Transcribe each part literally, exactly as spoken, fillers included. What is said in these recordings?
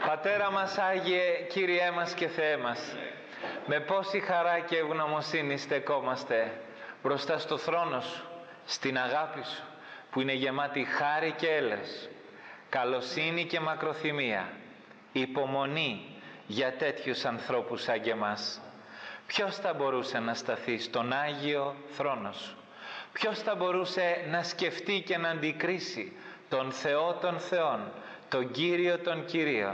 Πατέρα μας Άγιε, Κύριέ μας και Θεέ μας, με πόση χαρά και ευγνωμοσύνη στεκόμαστε μπροστά στο θρόνο Σου, στην αγάπη Σου που είναι γεμάτη χάρη και έλεος, καλοσύνη και μακροθυμία, υπομονή για τέτοιους ανθρώπους σαν και εμάς. Ποιος θα μπορούσε να σταθεί στον Άγιο θρόνο Σου? Ποιος θα μπορούσε να σκεφτεί και να αντικρίσει τον Θεό των Θεών, τον Κύριο των Κυρίων,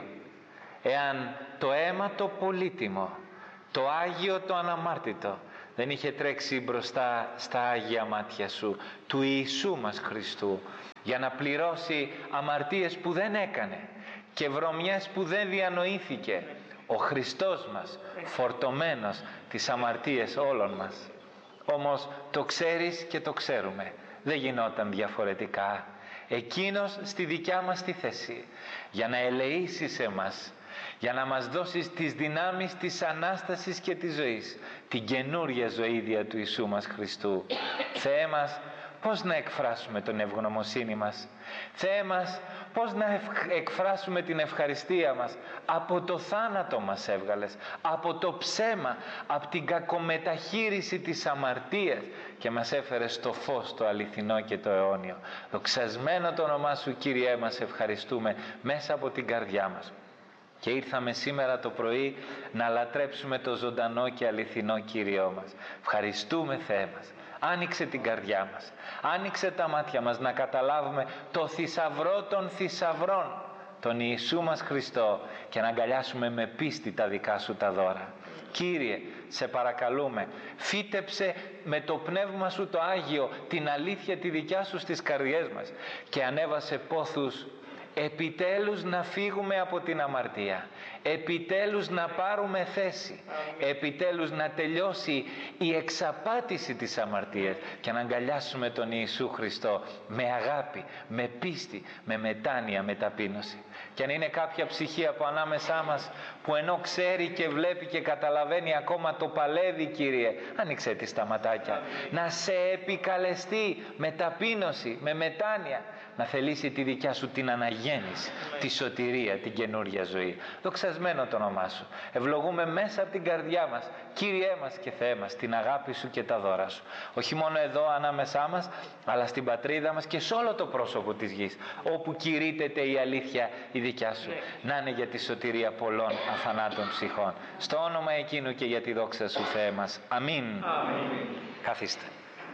εάν το αίμα το πολύτιμο, το Άγιο το αναμάρτητο δεν είχε τρέξει μπροστά στα Άγια μάτια Σου, του Ιησού μας Χριστού, για να πληρώσει αμαρτίες που δεν έκανε και βρωμιές που δεν διανοήθηκε, ο Χριστός μας φορτωμένος τις αμαρτίες όλων μας. Όμως το ξέρεις και το ξέρουμε, δεν γινόταν διαφορετικά. Εκείνος στη δικιά μας τη θέση, για να ελεήσεις εμάς, για να μας δώσεις τις δυνάμεις της Ανάστασης και της ζωής, την καινούρια ζωή δια του Ιησού μας Χριστού. Θεέ μας, πώς να εκφράσουμε τον ευγνωμοσύνη μας? Θεέ μας, πώς να εκφράσουμε την ευχαριστία μας? Από το θάνατο μας έβγαλες, από το ψέμα, από την κακομεταχείριση της αμαρτίας και μας έφερες στο φως το αληθινό και το αιώνιο. Δοξασμένο το όνομά Σου, Κύριέ μας, ευχαριστούμε μέσα από την καρδιά μας. Και ήρθαμε σήμερα το πρωί να λατρέψουμε το ζωντανό και αληθινό Κύριό μας. Ευχαριστούμε, Θεέ μας. Άνοιξε την καρδιά μας, άνοιξε τα μάτια μας να καταλάβουμε το θησαυρό των θησαυρών, τον Ιησού μας Χριστό, και να αγκαλιάσουμε με πίστη τα δικά Σου τα δώρα. Κύριε, σε παρακαλούμε, φύτεψε με το Πνεύμα Σου το Άγιο την αλήθεια τη δικιά Σου στις καρδιές μας και ανέβασε πόθους επιτέλους να φύγουμε από την αμαρτία, επιτέλους να πάρουμε θέση, επιτέλους να τελειώσει η εξαπάτηση της αμαρτίας και να αγκαλιάσουμε τον Ιησού Χριστό με αγάπη, με πίστη, με μετάνοια, με ταπείνωση. Και αν είναι κάποια ψυχή από ανάμεσά μας που ενώ ξέρει και βλέπει και καταλαβαίνει ακόμα το παλεύει, Κύριε, άνοιξε τη τα ματάκια, να σε επικαλεστεί με ταπείνωση, με μετάνοια, να θελήσει τη δικιά Σου την αναγέννηση, τη σωτηρία, την καινούρια ζωή. Δοξασμένο το όνομά Σου. Ευλογούμε μέσα από την καρδιά μας, Κύριέ μας και Θεέ μας, την αγάπη Σου και τα δώρα Σου. Όχι μόνο εδώ ανάμεσά μας, αλλά στην πατρίδα μας και σε όλο το πρόσωπο της γης, όπου κηρύττεται η αλήθεια η δικιά Σου. Να είναι για τη σωτηρία πολλών αθανάτων ψυχών. Στο όνομα εκείνου και για τη δόξα Σου, Θεέ μας. Αμήν. Αμήν. Καθίστε.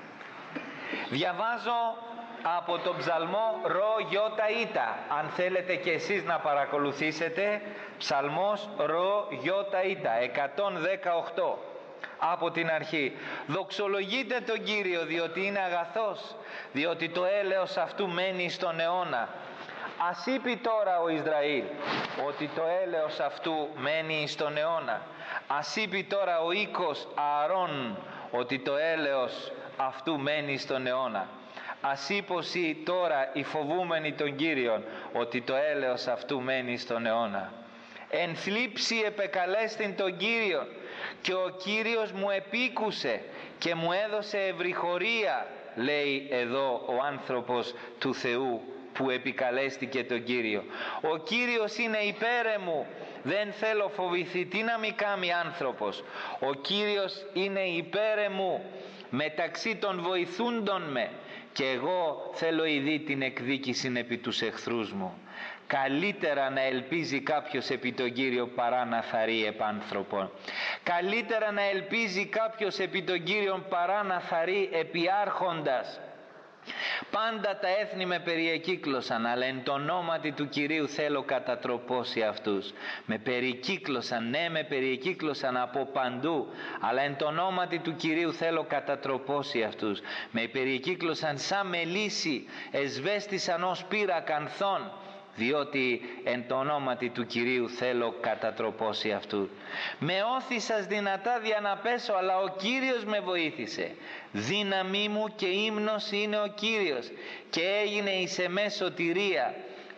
Διαβάζω από τον ψαλμό ρο γιώτα ήτα. Αν θέλετε και εσείς να παρακολουθήσετε, ψαλμός ρο γιώτα ήτα, εκατόν δεκαοκτώ. Από την αρχή. Δοξολογείτε τον Κύριο, διότι είναι αγαθός, διότι το έλεος αυτού μένει στον αιώνα. Ας είπε τώρα ο Ισραήλ ότι το έλεος αυτού μένει στον αιώνα. Ας είπε τώρα ο οίκος Ααρών ότι το έλεος αυτού μένει στον αιώνα. Ας είπωση τώρα οι φοβούμενοι τον Κύριον ότι το έλεος αυτού μένει στον αιώνα. Εν θλίψη επεκαλέστην τον Κύριον και ο Κύριος μου επίκουσε και μου έδωσε ευρυχωρία, λέει εδώ ο άνθρωπος του Θεού που επικαλέστηκε τον Κύριο. Ο Κύριος είναι υπέρ μου, δεν θέλω φοβηθεί. Τι να μη κάνει άνθρωπος? Ο Κύριος είναι υπέρ μου, μεταξύ των βοηθούντων με, και εγώ θέλω ειδεί την εκδίκηση επί τους εχθρούς μου. Καλύτερα να ελπίζει κάποιος επί τον Κύριο παρά να θαρεί επάνθρωπον. Καλύτερα να ελπίζει κάποιος επί τον Κύριο παρά να θαρεί επί άρχοντας. Πάντα τα έθνη με περιεκύκλωσαν, αλλά εν το ονόματι του Κυρίου θέλω κατατροπώσει αυτούς. Με περικύκλωσαν, ναι, με περικύκλωσαν από παντού, αλλά εν το ονόματι του Κυρίου θέλω κατατροπώσει αυτούς. Με περικύκλωσαν σαν μελίσι, εσβέστησαν ως πύρα κανθών, διότι εν το ονόματι του Κυρίου θέλω κατατροπώσει αυτού. Με όθησας δυνατά δια να πέσω, αλλά ο Κύριος με βοήθησε. Δύναμή μου και ύμνος είναι ο Κύριος και έγινε εις εμέ σωτηρία.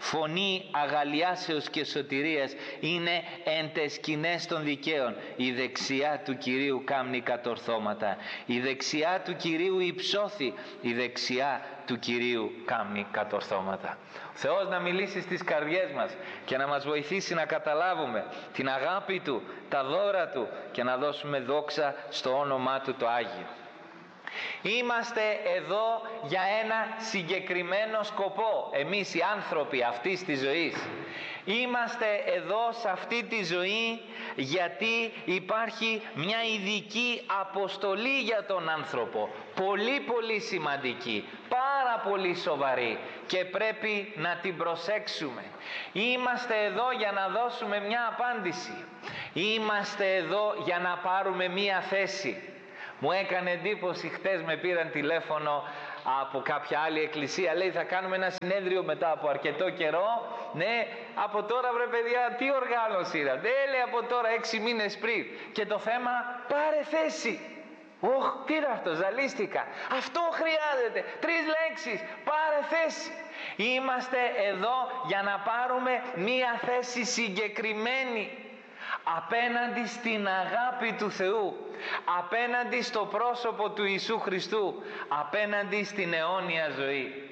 φωνή αγαλιάσεως και σωτηρίας είναι εν τες σκηνές των δικαίων. Η δεξιά του Κυρίου κάμνει κατορθώματα. Η δεξιά του Κυρίου υψώθη. Η δεξιά του Κυρίου κάμνει κατορθώματα. Ο Θεός να μιλήσει στις καρδιές μας και να μας βοηθήσει να καταλάβουμε την αγάπη Του, τα δώρα Του και να δώσουμε δόξα στο όνομά Του το Άγιο. Είμαστε εδώ για ένα συγκεκριμένο σκοπό, εμείς οι άνθρωποι αυτής της ζωής. Είμαστε εδώ σε αυτή τη ζωή γιατί υπάρχει μια ειδική αποστολή για τον άνθρωπο, πολύ πολύ σημαντική, πάρα πολύ σοβαρή και πρέπει να την προσέξουμε. Είμαστε εδώ για να δώσουμε μια απάντηση, είμαστε εδώ για να πάρουμε μια θέση. Μου έκανε εντύπωση, χτες με πήραν τηλέφωνο από κάποια άλλη εκκλησία, λέει θα κάνουμε ένα συνέδριο μετά από αρκετό καιρό. Ναι, από τώρα βρε παιδιά, τι οργάνωση είναι? Δεν λέει από τώρα, έξι μήνες πριν. Και το θέμα, πάρε θέση. Ωχ, τι είναι αυτό, ζαλίστηκα. Αυτό χρειάζεται, τρεις λέξεις, πάρε θέση. Είμαστε εδώ για να πάρουμε μία θέση συγκεκριμένη απέναντι στην αγάπη του Θεού, απέναντι στο πρόσωπο του Ιησού Χριστού, απέναντι στην αιώνια ζωή.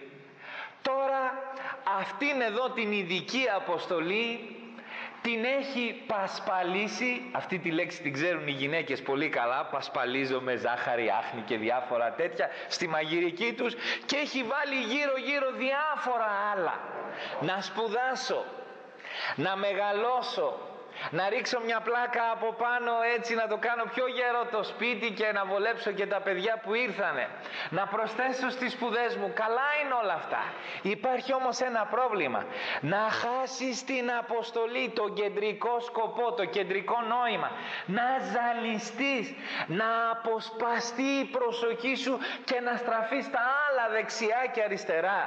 Τώρα αυτήν εδώ την ειδική αποστολή την έχει πασπαλίσει, αυτή τη λέξη την ξέρουν οι γυναίκες πολύ καλά, πασπαλίζω με ζάχαρη, άχνη και διάφορα τέτοια στη μαγειρική τους, και έχει βάλει γύρω γύρω διάφορα άλλα. Να σπουδάσω, να μεγαλώσω, να ρίξω μια πλάκα από πάνω έτσι να το κάνω πιο γερό το σπίτι και να βολέψω και τα παιδιά που ήρθανε, να προσθέσω στις σπουδές μου. Καλά είναι όλα αυτά. Υπάρχει όμως ένα πρόβλημα, να χάσεις την αποστολή, τον κεντρικό σκοπό, το κεντρικό νόημα, να ζαλιστείς, να αποσπαστεί η προσοχή σου και να στραφείς στα άλλα δεξιά και αριστερά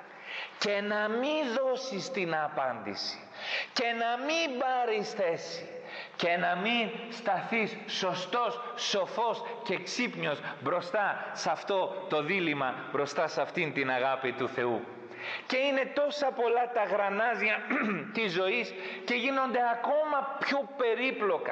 και να μην δώσεις την απάντηση και να μην πάρεις θέση και να μην σταθείς σωστός, σοφός και ξύπνιος μπροστά σε αυτό το δίλημμα, μπροστά σε αυτήν την αγάπη του Θεού. Και είναι τόσα πολλά τα γρανάζια της ζωής και γίνονται ακόμα πιο περίπλοκα.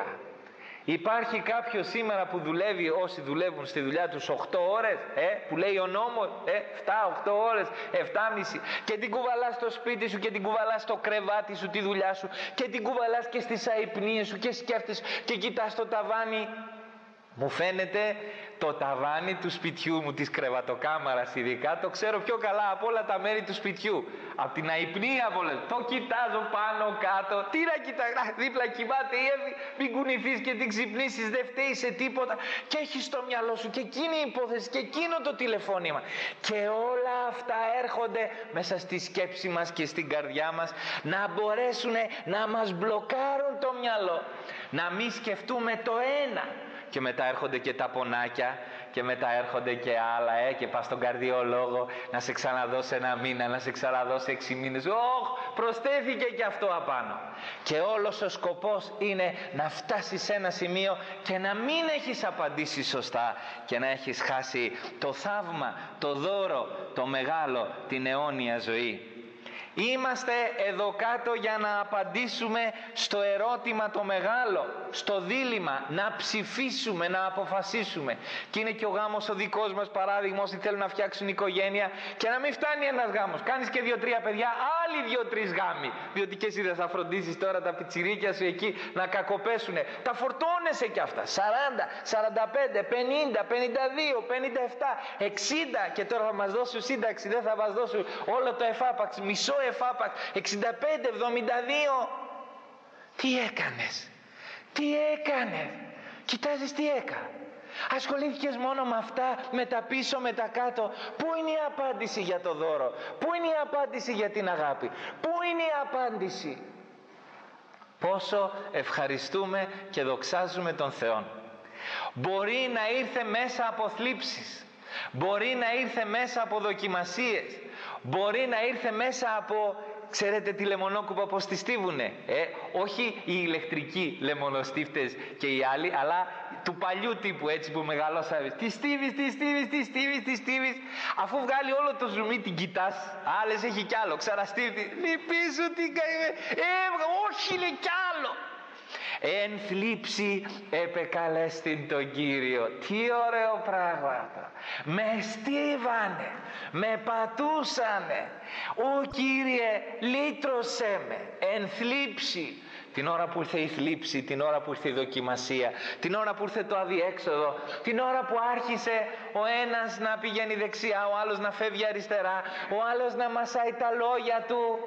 Υπάρχει κάποιος σήμερα που δουλεύει, όσοι δουλεύουν στη δουλειά τους οκτώ ώρες, ε, που λέει ο νόμος, ε, επτά οκτώ ώρες, επτά και μισή, και την κουβαλάς στο σπίτι σου και την κουβαλάς στο κρεβάτι σου τη δουλειά σου και την κουβαλάς και στις αϊπνίες σου και σκέφτεσαι και κοιτάς το ταβάνι. Μου φαίνεται το ταβάνι του σπιτιού μου, της κρεβατοκάμαρας ειδικά, το ξέρω πιο καλά από όλα τα μέρη του σπιτιού. Από την αϊπνία πολλές, το κοιτάζω πάνω κάτω. Τι να κοιτάς, δίπλα κοιμάται η Εύη, μην κουνηθείς και την ξυπνήσεις, δεν φταίει σε τίποτα. Και έχεις στο μυαλό σου και εκείνη η υπόθεση και εκείνο το τηλεφώνημα. Και όλα αυτά έρχονται μέσα στη σκέψη μας και στην καρδιά μας να μπορέσουν να μας μπλοκάρουν το μυαλό, να μην σκεφτούμε το ένα. Και μετά έρχονται και τα πονάκια και μετά έρχονται και άλλα, ε, και πας στον καρδιολόγο να σε ξαναδώσει ένα μήνα, να σε ξαναδώσει έξι μήνες. Ωχ, προσθέθηκε και αυτό απάνω. Και όλος ο σκοπός είναι να φτάσεις σε ένα σημείο και να μην έχεις απαντήσει σωστά και να έχεις χάσει το θαύμα, το δώρο, το μεγάλο, την αιώνια ζωή. Είμαστε εδώ κάτω για να απαντήσουμε στο ερώτημα το μεγάλο, στο δίλημμα, να ψηφίσουμε, να αποφασίσουμε. Και είναι και ο γάμος ο δικός μας παράδειγμα, όσοι θέλουν να φτιάξουν οικογένεια και να μην φτάνει ένας γάμος. Κάνεις και δύο-τρία παιδιά, άλλοι δύο-τρεις γάμοι. Διότι και εσύ δεν θα φροντίσεις τώρα τα πιτσιρίκια σου εκεί να κακοπέσουνε. Τα φορτώνεσαι κι αυτά. σαράντα, σαράντα πέντε, πενήντα, πενήντα δύο, πενήντα επτά, εξήντα και τώρα θα μας δώσουν σύνταξη, δεν θα μας δώσουν όλο το εφάπαξ, μισό εφάπαξ, εξήντα πέντε, εβδομήντα δύο. Τι έκανες, τι έκανες, κοιτάζεις τι έκανα. Ασχολήθηκες μόνο με αυτά, με τα πίσω, με τα κάτω. Πού είναι η απάντηση για το δώρο, πού είναι η απάντηση για την αγάπη, πού είναι η απάντηση? Πόσο ευχαριστούμε και δοξάζουμε τον Θεό. Μπορεί να ήρθε μέσα από θλίψεις, μπορεί να ήρθε μέσα από δοκιμασίες, μπορεί να ήρθε μέσα από ξέρετε τη λεμονόκουπα πως τη στίβουνε? Ε, όχι οι ηλεκτρικοί λεμονοστίφτες και οι άλλοι, αλλά του παλιού τύπου, έτσι που μεγαλώσαμε. Τη στίβεις, τη στίβεις, τη στίβεις, τη στίβεις. Αφού βγάλει όλο το ζουμί την κοιτάς. Άλλες έχει κι άλλο, ξαναστίβει. Λυπήσου την καημένη. Ε, όχι, λέει κι άλλο. Εν θλίψη επεκαλέστην τον Κύριο. Τι ωραίο πράγμα αυτό. Με στίβανε, με πατούσανε. Ω Κύριε, λύτρωσέ με. Εν θλίψη. Την ώρα που ήρθε η θλίψη, την ώρα που ήρθε η δοκιμασία, την ώρα που ήρθε το αδιέξοδο, την ώρα που άρχισε ο ένας να πηγαίνει δεξιά, ο άλλος να φεύγει αριστερά, ο άλλος να μασάει τα λόγια του,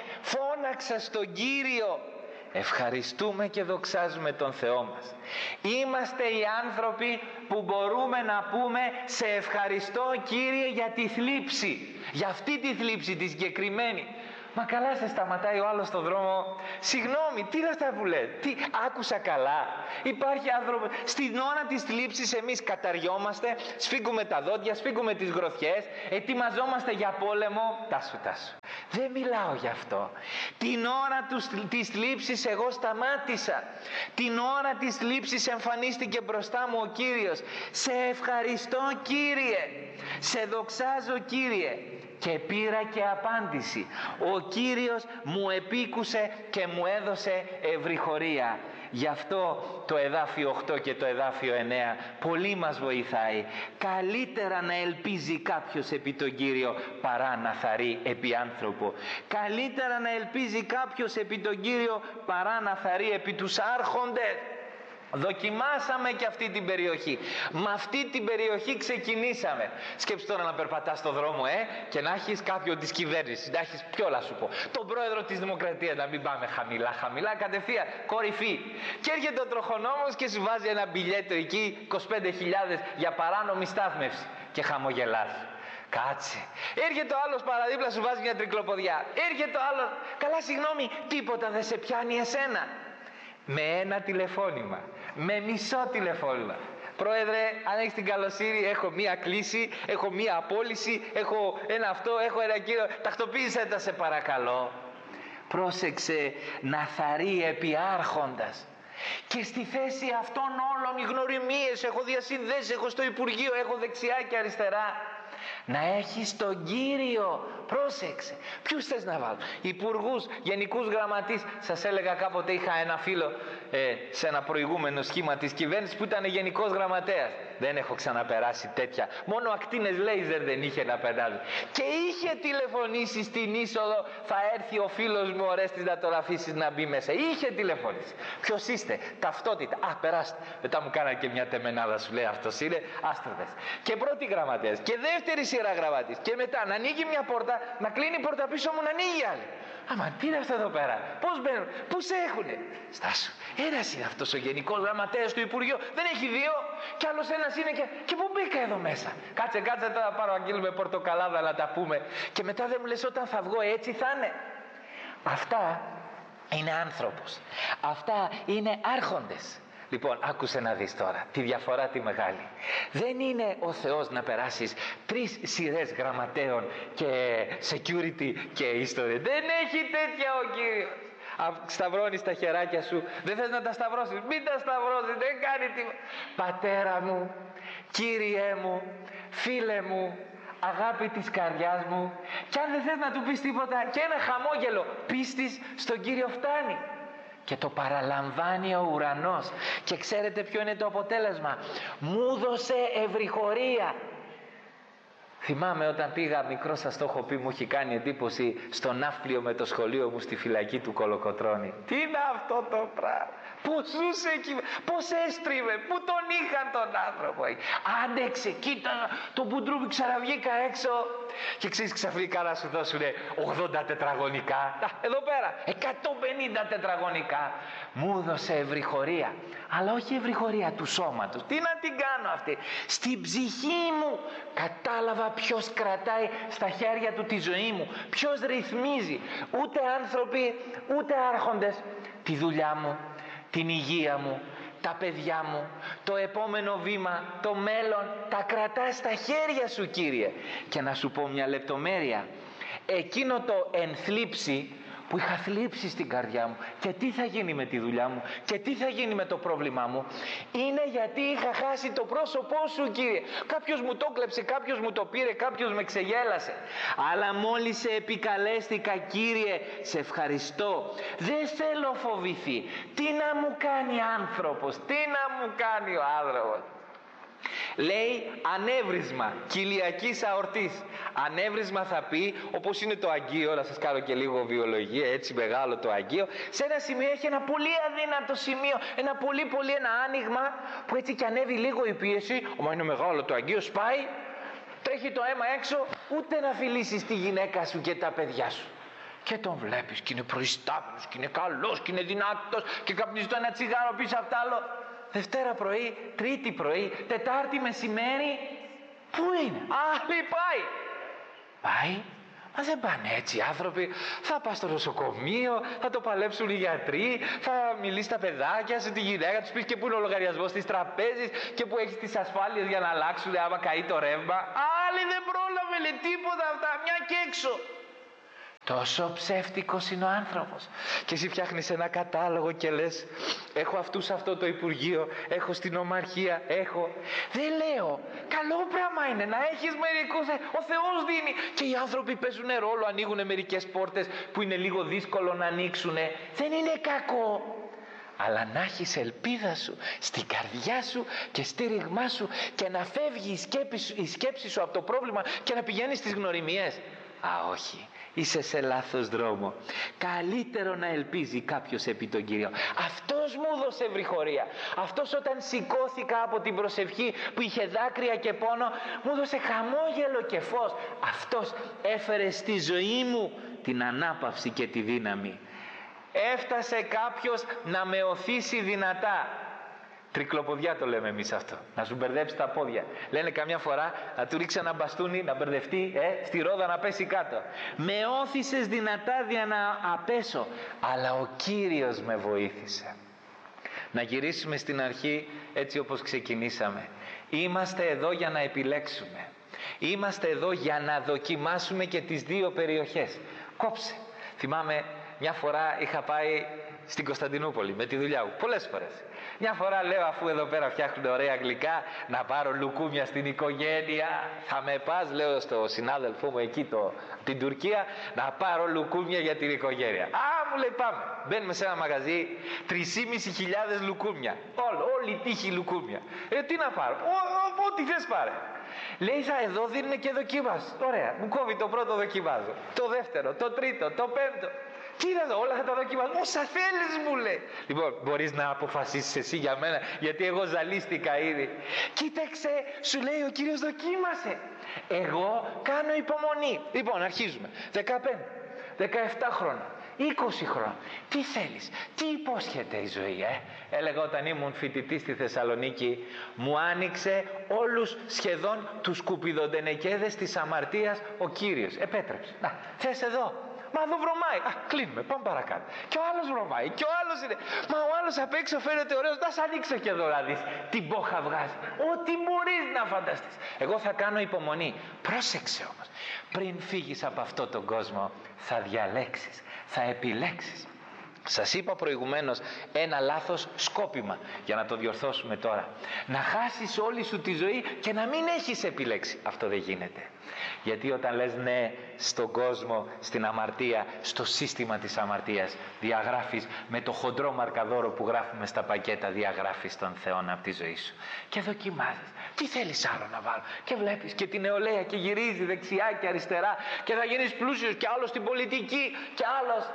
φώναξα στον Κύριο. Ευχαριστούμε και δοξάζουμε τον Θεό μας. Είμαστε οι άνθρωποι που μπορούμε να πούμε σε ευχαριστώ Κύριε για τη θλίψη, για αυτή τη θλίψη τη συγκεκριμένη. Μα καλά σε σταματάει ο άλλος στον δρόμο. Συγγνώμη, τι είναι αυτά που λες? Τι, άκουσα καλά? Υπάρχει άνθρωπο. Στην ώρα της θλίψης εμείς καταριόμαστε, σφίγγουμε τα δόντια, σφίγγουμε τις γροθιές, ετοιμαζόμαστε για πόλεμο. Τάσου, τάσου. Δεν μιλάω γι' αυτό. Την ώρα του, της θλίψης εγώ σταμάτησα. Την ώρα της θλίψης εμφανίστηκε μπροστά μου ο Κύριος. Σε ευχαριστώ Κύριε. Σε δοξάζω Κύριε. Και πήρα και απάντηση. Ο Κύριος μου επίκουσε και μου έδωσε ευρυχωρία. Γι' αυτό το εδάφιο οκτώ και το εδάφιο εννέα πολύ μας βοηθάει. Καλύτερα να ελπίζει κάποιος επί τον Κύριο παρά να θαρεί επί άνθρωπο. Καλύτερα να ελπίζει κάποιος επί τον Κύριο παρά να θαρεί επί τους άρχοντες. Δοκιμάσαμε και αυτή την περιοχή. Με αυτή την περιοχή ξεκινήσαμε. Σκέψου τώρα να περπατάς στον δρόμο ε, και να έχεις κάποιον της κυβέρνησης, να έχεις ποιο να σου πω, τον πρόεδρο της Δημοκρατίας, να μην πάμε χαμηλά χαμηλά, κατευθείαν κορυφή. Και έρχεται ο τροχονόμος και σου βάζει ένα μπιλιέτο εκεί είκοσι πέντε χιλιάδες για παράνομη στάθμευση και χαμογελάς. Κάτσε. Έρχεται ο άλλος παραδίπλα, σου βάζει μια τρικλοποδιά. Έρχεται ο άλλος, καλά συγγνώμη, τίποτα δεν σε πιάνει εσένα? Με ένα τηλεφώνημα, με μισό τηλεφώνημα. Πρόεδρε, αν έχεις την καλοσύνη, έχω μία κλήση, έχω μία απόλυση, έχω ένα αυτό, έχω ένα κύριο, τακτοποίησέ τα σε παρακαλώ. Πρόσεξε να θαρεί επί άρχοντας. Και στη θέση αυτών όλων οι γνωριμίες, έχω διασυνδέσεις, έχω στο Υπουργείο, έχω δεξιά και αριστερά. Να έχεις τον Κύριο. Πρόσεξε. Ποιους θες να βάλω? Υπουργούς, γενικούς γραμματείς. Σας έλεγα κάποτε, είχα ένα φίλο ε, σε ένα προηγούμενο σχήμα της κυβέρνησης που ήταν γενικός γραμματέας. Δεν έχω ξαναπεράσει τέτοια. Μόνο ακτίνες λέιζερ δεν είχε να περνάει. Και είχε τηλεφωνήσει στην είσοδο, θα έρθει ο φίλος μου ο Ρέστης να τον αφήσεις να μπει μέσα. Είχε τηλεφωνήσει. Ποιος είστε? Ταυτότητα. Α, περάστε. Μετά μου κάνανε και μια τεμενάδα, σου λέει αυτός είναι, άστροπες. Και πρώτη γραμματέας. Και δεύτερη σειρά γραμματής. Και μετά να ανοίγει μια πόρτα, να κλείνει η πόρτα πίσω μου, να ανοίγει άλλη. Άμα τι είναι αυτό εδώ πέρα? Πώς μπαίνουν? Πού σε έχουνε? Στάσου. Ένας είναι αυτός ο γενικός γραμματέας του Υπουργείου. Δεν έχει δύο. Κι άλλος ένας είναι και, και πού μπήκα εδώ μέσα? Κάτσε, κάτσε τώρα πάρω αγγείλουμε πορτοκαλάδα να τα πούμε. Και μετά δεν μου λες όταν θα βγω έτσι θα είναι? Αυτά είναι άνθρωπος. Αυτά είναι άρχοντες. Λοιπόν, άκουσε να δεις τώρα τη διαφορά τη μεγάλη. Δεν είναι ο Θεός να περάσεις τρεις σειρές γραμματέων και security και ιστορία. Δεν έχει τέτοια ο Κύριος. Σταυρώνεις τα χεράκια σου, δεν θες να τα σταυρώσεις, μην τα σταυρώσεις, δεν κάνει τίποτα. Πατέρα μου, Κύριέ μου, φίλε μου, αγάπη της καρδιάς μου, και αν δεν θες να του πεις τίποτα, και ένα χαμόγελο πίστης στον Κύριο φτάνει. Και το παραλαμβάνει ο ουρανός. Και ξέρετε ποιο είναι το αποτέλεσμα? Μου δώσε ευρυχωρία. Θυμάμαι όταν πήγα μικρός, σας το έχω πει, μου έχει κάνει εντύπωση στο ναύπλιο με το σχολείο μου στη φυλακή του Κολοκοτρώνη. Τι είναι αυτό το πράγμα? Πώς ζούσε εκεί, πώς έστριβε, πού τον είχαν τον άνθρωπο? Άντεξε, κοίτα τον Μπουντρούμι, ξαναβγήκα έξω. Και ξέρεις ξαφνικά να σου δώσουνε ογδόντα τετραγωνικά. Εδώ πέρα, εκατόν πενήντα τετραγωνικά. Μου έδωσε ευρυχωρία. Αλλά όχι ευρυχωρία του σώματος. Τι να την κάνω αυτή? Στην ψυχή μου κατάλαβα ποιος κρατάει στα χέρια του τη ζωή μου. Ποιος ρυθμίζει. Ούτε άνθρωποι, ούτε άρχοντες. Τη δουλειά μου, την υγεία μου, τα παιδιά μου, το επόμενο βήμα, το μέλλον, τα κρατάς στα χέρια σου, Κύριε. Και να σου πω μια λεπτομέρεια. εκείνο το ενθλίψει που είχα θλίψει στην καρδιά μου και τι θα γίνει με τη δουλειά μου και τι θα γίνει με το πρόβλημά μου, είναι γιατί είχα χάσει το πρόσωπό σου, Κύριε. Κάποιος μου το κλέψε, κάποιος μου το πήρε, κάποιος με ξεγέλασε, αλλά μόλις σε επικαλέστηκα, Κύριε, σε ευχαριστώ. Δεν θέλω φοβηθεί. Τι να μου κάνει άνθρωπος, τι να μου κάνει ο άνθρωπος. Λέει ανέβρισμα κοιλιακής αορτής. Ανέβρισμα θα πει, όπως είναι το αγκείο, να σας κάνω και λίγο βιολογία, έτσι μεγάλο το αγκείο, σε ένα σημείο έχει ένα πολύ αδύνατο σημείο, ένα πολύ πολύ ένα άνοιγμα που έτσι και ανέβει λίγο η πίεση, όμως είναι μεγάλο το αγκείο, σπάει, τρέχει το αίμα έξω, ούτε να φιλήσεις τη γυναίκα σου και τα παιδιά σου. Και τον βλέπεις και είναι προϊστάμενος και είναι καλός και είναι δυνατός και καπνίζει το ένα τσιγάρο πίσω απ' τ' άλλο. Δευτέρα πρωί, Τρίτη πρωί, Τετάρτη μεσημέρι, πού είναι? Άλλη πάει. Πάει, μα δεν πάνε έτσι άνθρωποι. Θα πας στο νοσοκομείο, θα το παλέψουν οι γιατροί, θα μιλήσει στα παιδάκια σου, τη γυναίκα τους, πεις και πού είναι ο λογαριασμός της τραπέζης και πού έχεις τις ασφάλειες για να αλλάξουν άμα καεί το ρεύμα. Άλλη δεν πρόλαβε, λέει, τίποτα αυτά, μια και έξω. Τόσο ψεύτικος είναι ο άνθρωπος. Και εσύ φτιάχνεις ένα κατάλογο και λες, έχω αυτούς αυτό το Υπουργείο, έχω στην Ομαρχία, έχω. Δεν λέω, καλό πράγμα είναι να έχεις μερικούς, ο Θεός δίνει. Και οι άνθρωποι παίζουν ρόλο, ανοίγουν μερικές πόρτες που είναι λίγο δύσκολο να ανοίξουν. Δεν είναι κακό. Αλλά να έχεις ελπίδα σου στην καρδιά σου και στήριγμά σου και να φεύγει η σκέψη, η σκέψη σου από το πρόβλημα και να πηγαίνεις στις γνωριμίες. Α, όχι. Είσαι σε λάθος δρόμο. Καλύτερο να ελπίζει κάποιος επί τον Κύριο. Αυτός μου έδωσε βρυχωρία. Αυτός όταν σηκώθηκα από την προσευχή που είχε δάκρυα και πόνο, μου έδωσε χαμόγελο και φως. Αυτός έφερε στη ζωή μου την ανάπαυση και τη δύναμη. Έφτασε κάποιος να με οθήσει δυνατά. Τρικλοποδιά το λέμε εμείς αυτό. Να σου μπερδέψει τα πόδια. Λένε καμιά φορά να του ρίξει ένα μπαστούνι, να μπερδευτεί, ε, στη ρόδα να πέσει κάτω. Με όθησες δυνατά για να απέσω, αλλά ο Κύριος με βοήθησε. Να γυρίσουμε στην αρχή έτσι όπως ξεκινήσαμε. Είμαστε εδώ για να επιλέξουμε. Είμαστε εδώ για να δοκιμάσουμε και τις δύο περιοχές. Κόψε. Θυμάμαι μια φορά είχα πάει στην Κωνσταντινούπολη με τη δουλειά μου. Πολλές φορές. Μια φορά λέω, αφού εδώ πέρα φτιάχνουν ωραία γλυκά, να πάρω λουκούμια στην οικογένεια. Θα με πας, λέω στο συνάδελφό μου εκεί το, την Τουρκία, να πάρω λουκούμια για την οικογένεια. Α, μου λέει, πάμε. Μπαίνουμε σε ένα μαγαζί, τρεις χιλιάδες πεντακόσια λουκούμια. Όλο, όλη η τύχη λουκούμια. Ε, τι να πάρω? Ό,τι θες πάρε. Λέει, θα εδώ δίνουν και δοκίμας. Ωραία, μου κόβει το πρώτο, δοκιμάζω. Το δεύτερο, το τρίτο, το πέμπτο. Τι είναι εδώ, όλα θα τα δοκιμάζω. Όσα θέλεις, μου λέει. Λοιπόν, μπορείς να αποφασίσεις εσύ για μένα, γιατί εγώ ζαλίστηκα ήδη. Κοίταξε, σου λέει ο Κύριος, δοκίμασε. Εγώ κάνω υπομονή. Λοιπόν, αρχίζουμε. δεκαπέντε, δεκαεπτά χρόνια, είκοσι χρόνια. Τι θέλεις, τι υπόσχεται η ζωή, ε? Έλεγα όταν ήμουν φοιτητής στη Θεσσαλονίκη, μου άνοιξε όλους σχεδόν τους σκουπιδοντενεκέδες της αμαρτίας ο Κύριος. Επέτρεψε. Να, θες εδώ? Μα εδώ βρωμάει. Α, κλείνουμε, πάμε παρακάτω. Και ο άλλος βρωμάει. Και ο άλλος είναι. Μα ο άλλος απ' έξω φαίνεται ωραίος. Να σ' ανοίξω και εδώ να δεις τι μπόχα βγάζει. Ό,τι μπορείς να φανταστείς. Εγώ θα κάνω υπομονή. Πρόσεξε όμως. Πριν φύγεις από αυτόν τον κόσμο, θα διαλέξεις, θα επιλέξεις. Σας είπα προηγουμένως ένα λάθος σκόπιμα, για να το διορθώσουμε τώρα. Να χάσεις όλη σου τη ζωή και να μην έχεις επιλέξει. Αυτό δεν γίνεται. Γιατί όταν λες ναι στον κόσμο, στην αμαρτία, στο σύστημα της αμαρτίας, διαγράφεις με το χοντρό μαρκαδόρο που γράφουμε στα πακέτα, διαγράφεις τον Θεό από τη ζωή σου. Και δοκιμάζεις. Τι θέλεις άλλο να βάλω? Και βλέπεις και την νεολαία και γυρίζει δεξιά και αριστερά και θα γίνεις πλούσιος και άλλος στην πολιτική και άλλος.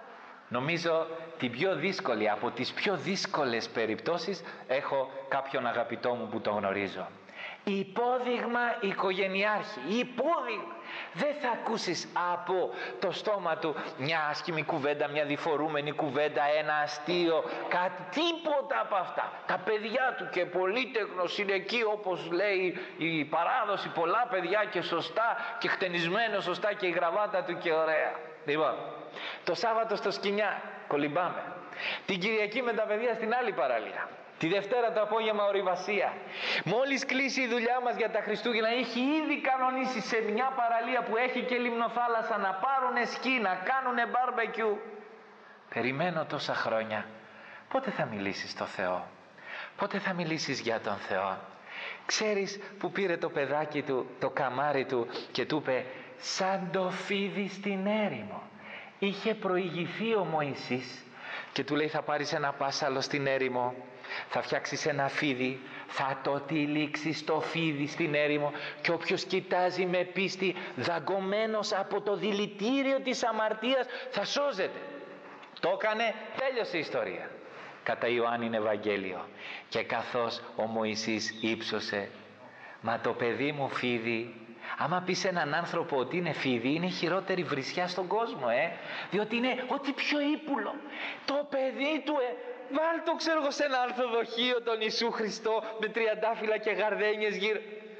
Νομίζω την πιο δύσκολη, από τις πιο δύσκολες περιπτώσεις, έχω κάποιον αγαπητό μου που τον γνωρίζω. Υπόδειγμα οικογενειάρχη, υπόδειγμα. Δεν θα ακούσεις από το στόμα του μια άσχημη κουβέντα, μια διφορούμενη κουβέντα, ένα αστείο, κάτι, τίποτα από αυτά. Τα παιδιά του και πολύτεχνος είναι εκεί, όπως λέει η παράδοση, πολλά παιδιά και σωστά και χτενισμένο σωστά και η γραβάτα του και ωραία. Λοιπόν, το Σάββατο στο Σκοινιά κολυμπάμε. Την Κυριακή με τα παιδιά στην άλλη παραλία. Τη Δευτέρα το απόγευμα ορειβασία. Μόλις κλείσει η δουλειά μας για τα Χριστούγεννα, έχει ήδη κανονίσει σε μια παραλία που έχει και λιμνοθάλασσα να πάρουνε σκι, να κάνουνε μπάρμπεκιου. Περιμένω τόσα χρόνια. Πότε θα μιλήσεις στο Θεό? Πότε θα μιλήσεις για τον Θεό? Ξέρεις που πήρε το παιδάκι του, το καμάρι του και του είπε σαν το φίδι στην έρημο. Είχε προηγηθεί ο Μωυσής και του λέει θα πάρεις ένα πάσαλο στην έρημο, θα φτιάξεις ένα φίδι, θα το τυλίξεις το φίδι στην έρημο και όποιος κοιτάζει με πίστη δαγκωμένος από το δηλητήριο της αμαρτίας θα σώζεται. Το έκανε, τέλειωσε η ιστορία. Κατά Ιωάννην Ευαγγέλιο. Και καθώς ο Μωυσής ύψωσε, μα το παιδί μου φίδι, άμα πεις έναν άνθρωπο ότι είναι φίδι, είναι η χειρότερη βρισιά στον κόσμο, ε? διότι είναι ό,τι πιο ύπουλο. Το παιδί του, ε, βάλ το ξέρω εγώ σε ένα αρθοδοχείο τον Ιησού Χριστό με τριαντάφυλλα και γαρδένιες γύρω.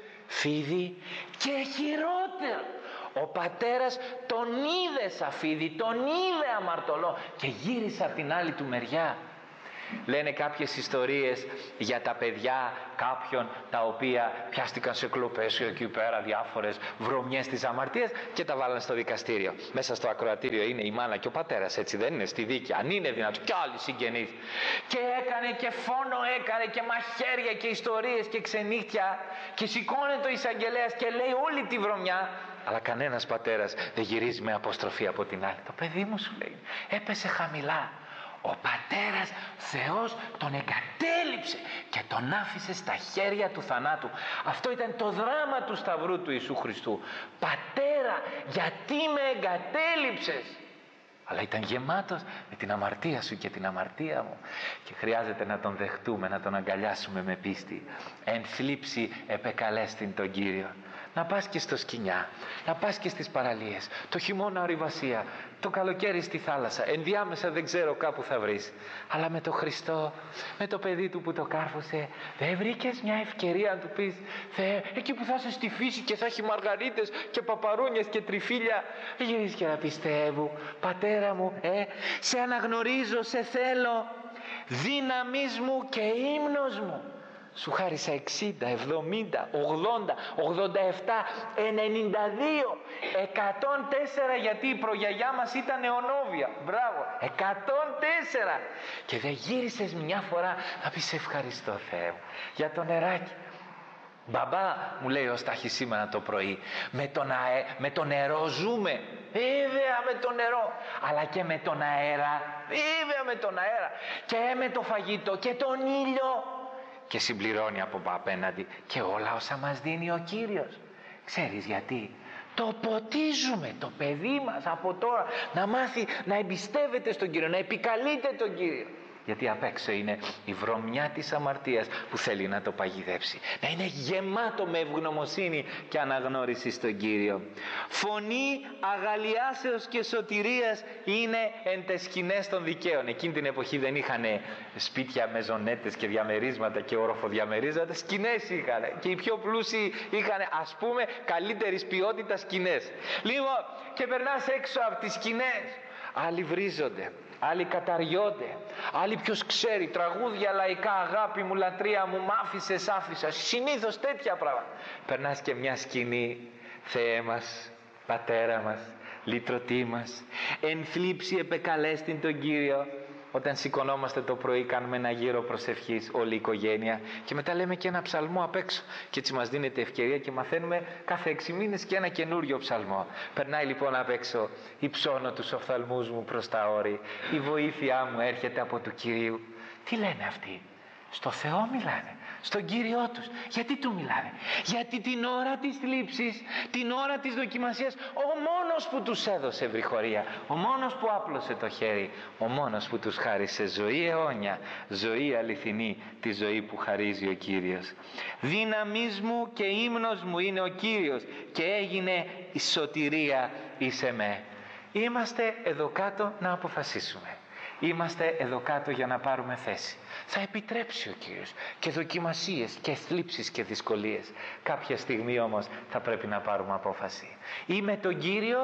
Φίδι και χειρότερο. Ο πατέρας τον είδε σαν φίδι, τον είδε αμαρτωλό και γύρισε από την άλλη του μεριά. Λένε κάποιες ιστορίες για τα παιδιά κάποιων τα οποία πιάστηκαν σε κλοπές εκεί πέρα, διάφορες βρωμιές της αμαρτίας και τα βάλανε στο δικαστήριο. Μέσα στο ακροατήριο είναι η μάνα και ο πατέρας, έτσι δεν είναι, στη δίκη, αν είναι δυνατό, κι άλλοι συγγενείς. Και έκανε και φόνο έκανε και μαχαίρια και ιστορίες και ξενύχτια και σηκώνεται ο εισαγγελέας και λέει όλη τη βρωμιά. Αλλά κανένας πατέρας δεν γυρίζει με αποστροφή από την άλλη. Το παιδί μου, σου λέει, έπεσε χαμηλά. Ο πατέρας Θεός τον εγκατέλειψε και τον άφησε στα χέρια του θανάτου. Αυτό ήταν το δράμα του Σταυρού του Ιησού Χριστού. Πατέρα, γιατί με εγκατέλειψες? Αλλά ήταν γεμάτος με την αμαρτία σου και την αμαρτία μου και χρειάζεται να τον δεχτούμε, να τον αγκαλιάσουμε με πίστη. Εν θλίψη επεκαλέστην τον Κύριο. Να πας και στο σκηνιά, να πας και στις παραλίες, το χειμώνα ορειβασία, το καλοκαίρι στη θάλασσα, ενδιάμεσα δεν ξέρω κάπου θα βρεις. Αλλά με το Χριστό, με το παιδί του που το κάρφωσε, δεν βρήκες μια ευκαιρία να του πεις Θεέ, εκεί που θα είσαι στη φύση και θα έχει μαργαρίτες και παπαρούνιες και τριφύλια, γυρίσεις και να πεις Θεέ μου, πατέρα μου, ε, σε αναγνωρίζω, σε θέλω, δύναμής μου και ύμνος μου. Σου χάρισα εξήντα, εβδομήντα, ογδόντα, ογδόντα επτά, ενενήντα δύο, εκατόν τέσσερα γιατί η προγιαγιά μας ήταν αιωνόβια. Μπράβο, εκατόν τέσσερα. Και δεν γύρισες μια φορά να πεις ευχαριστώ Θεέ μου για το νεράκι. Μπαμπά, μου λέει ο Στάχης σήμερα το πρωί, με το, αε... με το νερό ζούμε. Βέβαια με το νερό, αλλά και με τον αέρα. Βέβαια με τον αέρα. Και με το φαγητό και τον ήλιο. Και συμπληρώνει από απέναντι και όλα όσα μας δίνει ο Κύριος. Ξέρεις γιατί? Το ποτίζουμε το παιδί μας από τώρα να μάθει να εμπιστεύεται στον Κύριο, να επικαλείται τον Κύριο. Γιατί απ' έξω είναι η βρωμιά της αμαρτίας που θέλει να το παγιδεύσει. Να είναι γεμάτο με ευγνωμοσύνη και αναγνώριση στον Κύριο. Φωνή αγαλιάσεως και σωτηρίας είναι εν τες σκηνές των δικαίων. Εκείνη την εποχή δεν είχαν σπίτια με ζωνέτες και διαμερίσματα και οροφοδιαμερίσματα. Σκηνές είχαν. Και οι πιο πλούσιοι είχαν, ας πούμε, καλύτερης ποιότητας σκηνές. Λοιπόν, και περνάς έξω από τις σκηνές. Άλλοι βρίζονται, άλλοι καταριώνται, άλλοι ποιος ξέρει, τραγούδια λαϊκά, αγάπη μου, λατρεία μου, μ' άφησες, άφησα, συνήθως τέτοια πράγματα. Περνάς και μια σκηνή, Θεέ μας, Πατέρα μας, λυτρωτή μας, εν θλίψη επεκαλέστην τον Κύριο. Όταν σηκωνόμαστε το πρωί κάνουμε ένα γύρο προσευχής όλη η οικογένεια και μετά λέμε και ένα ψαλμό απ' έξω και έτσι μας δίνεται ευκαιρία και μαθαίνουμε κάθε έξι μήνες και ένα καινούριο ψαλμό. Περνάει λοιπόν απ' έξω, υψώνω τους οφθαλμούς μου προς τα όρη, η βοήθειά μου έρχεται από του Κυρίου. Τι λένε αυτοί? Στο Θεό μιλάνε, στον Κύριό τους. Γιατί του μιλάνε? Γιατί την ώρα της θλίψης, την ώρα της δοκιμασίας, ο μόνος που τους έδωσε βρυχωρία, ο μόνος που άπλωσε το χέρι, ο μόνος που τους χάρισε ζωή αιώνια, ζωή αληθινή, τη ζωή που χαρίζει ο Κύριος. Δύναμής μου και ύμνος μου είναι ο Κύριος και έγινε η σωτηρία εις εμέ. Είμαστε εδώ κάτω να αποφασίσουμε. Είμαστε εδώ κάτω για να πάρουμε θέση. Θα επιτρέψει ο Κύριος και δοκιμασίες και θλίψεις και δυσκολίες. Κάποια στιγμή όμως θα πρέπει να πάρουμε απόφαση. Ή με τον Κύριο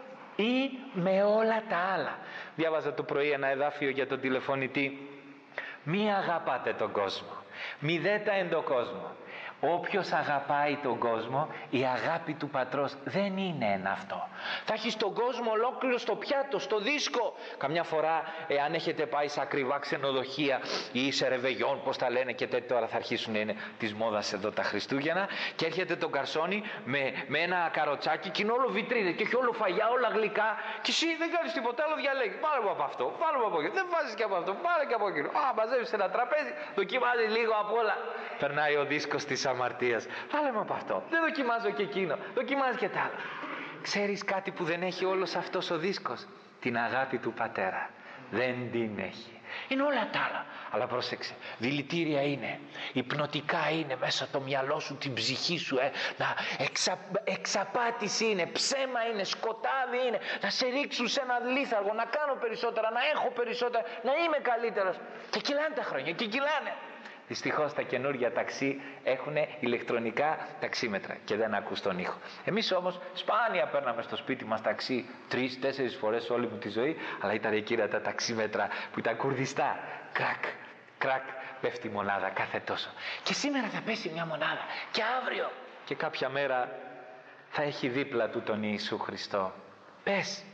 ή με όλα τα άλλα. Διάβαζα το πρωί ένα εδάφιο για τον τηλεφωνητή Μη αγαπάτε τον κόσμο, μη δέτα εν τον κόσμο. Όποιος αγαπάει τον κόσμο, η αγάπη του πατρός δεν είναι ένα αυτό. Θα έχεις τον κόσμο ολόκληρο στο πιάτο, στο δίσκο. Καμιά φορά, εάν έχετε πάει σε ακριβά ξενοδοχεία ή σε ρεβεγιόν, πώς τα λένε και τέτοια, τώρα θα αρχίσουν να είναι της μόδας εδώ τα Χριστούγεννα, και έρχεται τον καρσόνι με, με ένα καροτσάκι και είναι όλο βιτρίνες και έχει όλο φαγιά, όλα γλυκά, και εσύ δεν κάνεις τίποτα άλλο, διαλέγει. Πάρε μου από αυτό, πάρε μου από εκεί, δεν βάζεις και από αυτό, πάρε και από εκεί. Α, μαζεύεις ένα τραπέζι, δοκιμάζει λίγο απ' όλα. Περνάει ο δίσκος της αμαρτίας. Βάλε μου από αυτό. Δεν δοκιμάζω και εκείνο. Δοκιμάζει και τα άλλα. Ξέρεις κάτι που δεν έχει όλος αυτός ο δίσκος? Την αγάπη του πατέρα. Δεν την έχει. Είναι όλα τα άλλα. Αλλά πρόσεξε. Δηλητήρια είναι. Υπνοτικά είναι μέσα το μυαλό σου, την ψυχή σου. Ε. Να εξα, εξαπάτηση είναι. Ψέμα είναι. Σκοτάδι είναι. Να σε ρίξουν σε ένα λίθαργο. Να κάνω περισσότερα. Να έχω περισσότερα. Να είμαι καλύτερος. Και κυλάνε τα χρόνια. Και κυλάνε. Δυστυχώς τα καινούργια ταξί έχουν ηλεκτρονικά ταξίμετρα και δεν ακούς τον ήχο. Εμείς όμως σπάνια παίρναμε στο σπίτι μας ταξί τρεις, τέσσερις φορές όλη μου τη ζωή, αλλά ήταν εκείνα τα ταξίμετρα που ήταν κουρδιστά. Κρακ, κρακ, πέφτει η μονάδα κάθε τόσο. Και σήμερα θα πέσει μια μονάδα και αύριο και κάποια μέρα θα έχει δίπλα του τον Ιησού Χριστό. Πες,